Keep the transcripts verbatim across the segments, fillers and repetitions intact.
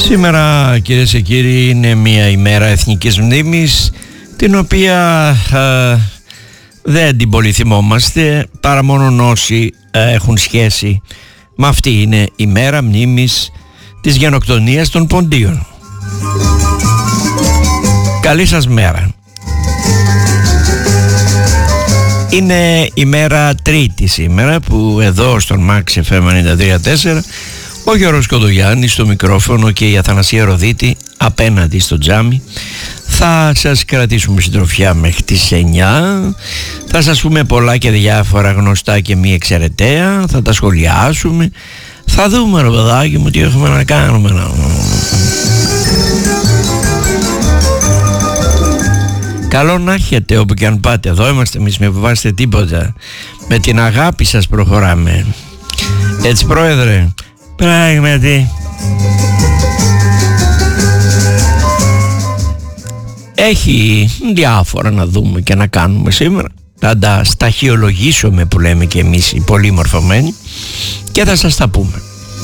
Σήμερα, κυρίες και κύριοι, είναι μια ημέρα εθνικής μνήμης, την οποία ε, δεν την πολύ θυμόμαστε παρά μόνο όσοι ε, έχουν σχέση με αυτή. Είναι η μέρα μνήμης της γενοκτονίας των Ποντίων. Καλή σας μέρα. Είναι η μέρα Τρίτη σήμερα, που εδώ στον Max εφ εμ ενενήντα τρία κόμμα τέσσερα ο Γιώργος Κοντογιάννης στο μικρόφωνο και η Αθανασία Ροδίτη απέναντι στο τζάμι θα σας κρατήσουμε συντροφιά μέχρι τις εννιά. Θα σας πούμε πολλά και διάφορα γνωστά και μη εξαιρεταία, θα τα σχολιάσουμε, θα δούμε, ρε παιδάκι μου, τι έχουμε να κάνουμε. Καλό να έχετε όπου και αν πάτε. Εδώ είμαστε εμείς, με φοβάστε τίποτα. Με την αγάπη σας προχωράμε. Έτσι, πρόεδρε? Πράγματι. Έχει διάφορα να δούμε και να κάνουμε σήμερα. Θα τα σταχυολογήσουμε, που λέμε και εμείς οι πολύ μορφωμένοι, και θα σας τα πούμε.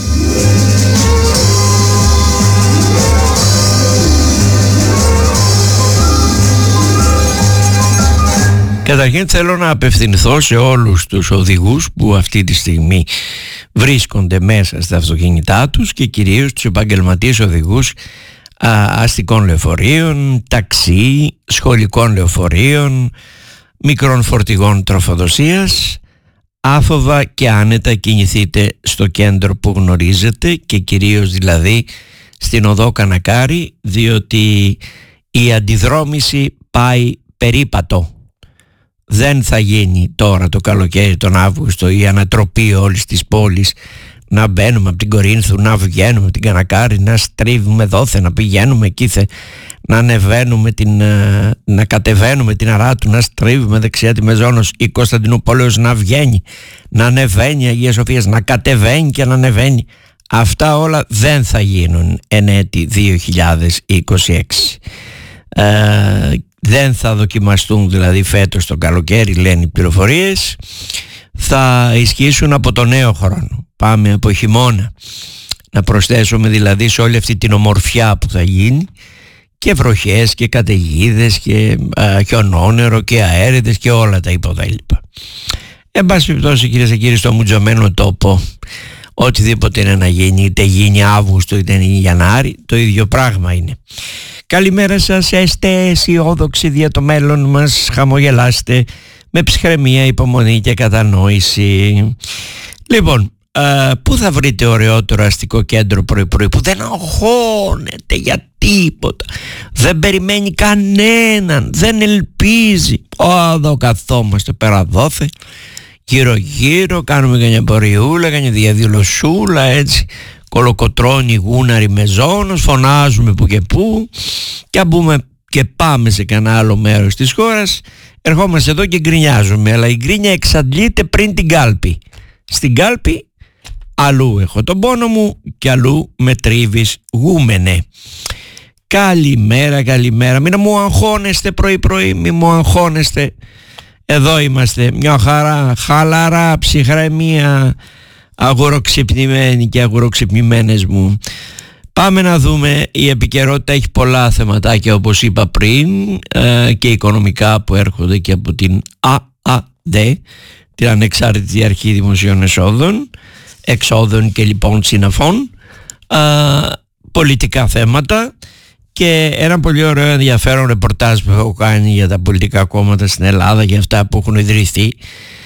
Καταρχήν θέλω να απευθυνθώ σε όλους τους οδηγούς που αυτή τη στιγμή βρίσκονται μέσα στα αυτοκίνητά τους και κυρίως τους επαγγελματίες οδηγούς α, αστικών λεωφορείων, ταξί, σχολικών λεωφορείων, μικρών φορτηγών τροφοδοσίας. Άφοβα και άνετα κινηθείτε στο κέντρο που γνωρίζετε και κυρίως δηλαδή στην οδό Κανακάρη, διότι η αντιδρόμηση πάει περίπατο. Δεν θα γίνει τώρα το καλοκαίρι, τον Αύγουστο, η ανατροπή όλης της πόλης, να μπαίνουμε από την Κορίνθου, να βγαίνουμε από την Κανακάρη, να στρίβουμε δόθε, να πηγαίνουμε εκεί, να ανεβαίνουμε την, να κατεβαίνουμε την Αράτου, να στρίβουμε δεξιά τη Μεζόνος, η Κωνσταντινούπολεως να βγαίνει, να ανεβαίνει η Αγία Σοφίας, να κατεβαίνει και να ανεβαίνει. Αυτά όλα δεν θα γίνουν εν έτη δύο χιλιάδες είκοσι έξι. Ε, δεν θα δοκιμαστούν δηλαδή φέτος το καλοκαίρι, λένε οι πληροφορίες. Θα ισχύσουν από το νέο χρόνο. Πάμε από χειμώνα. Να προσθέσουμε δηλαδή σε όλη αυτή την ομορφιά που θα γίνει και βροχές και καταιγίδες και α, χιονόνερο και αέριδες και όλα τα υποδέλυπα. Εν πάση περιπτώσει, κυρίες και κύριοι, στο μουτζωμένο τόπο, οτιδήποτε είναι να γίνει, είτε γίνει Αύγουστο είτε είναι Γενάρη, το ίδιο πράγμα είναι. Καλημέρα σας, έστε αισιόδοξοι για το μέλλον μας, χαμογελάστε με ψυχραιμία, υπομονή και κατανόηση. Λοιπόν, α, πού θα βρείτε ωραιότερο αστικό κέντρο πρωί-πρωί, που δεν αγχώνεται για τίποτα, δεν περιμένει κανέναν, δεν ελπίζει? Εδώ καθόμαστε πέρα δόθε, γύρω γύρω, κάνουμε κανένα πορειούλα, κανένα διαδηλωσούλα, έτσι, κολοκοτρώνει γούναρη Μεζόνος, φωνάζουμε που και που, και αν μπούμε και πάμε σε κανένα άλλο μέρος της χώρας, ερχόμαστε εδώ και γκρινιάζουμε, αλλά η γκρίνια εξαντλείται πριν την κάλπη. Στην κάλπη αλλού έχω τον πόνο μου και αλλού με τρίβεις γούμενε. Καλημέρα, καλημέρα. Μην μου αγχώνεστε πρωί πρωί, μην μου αγχώνεστε. Εδώ είμαστε, μια χαρά, χαλαρά, ψυχραιμία, αγοροξυπνημένοι και αγοροξυπνημένες μου. Πάμε να δούμε. Η επικαιρότητα έχει πολλά θεματάκια, όπως είπα πριν, ε, και οικονομικά που έρχονται και από την ΑΑΔ, την Ανεξάρτητη Αρχή Δημοσίων Εσόδων, Εξόδων και λοιπόν συναφών, ε, πολιτικά θέματα και ένα πολύ ωραίο ενδιαφέρον ρεπορτάζ που έχω κάνει για τα πολιτικά κόμματα στην Ελλάδα, για αυτά που έχουν ιδρυθεί